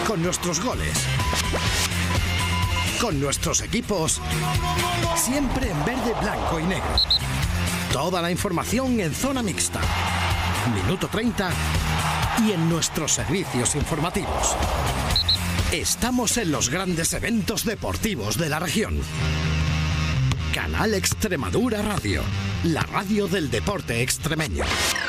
con nuestros goles, con nuestros equipos, siempre en verde, blanco y negro. Toda la información en zona mixta, minuto 30 y en nuestros servicios informativos. Estamos en los grandes eventos deportivos de la región. Canal Extremadura Radio, la radio del deporte extremeño.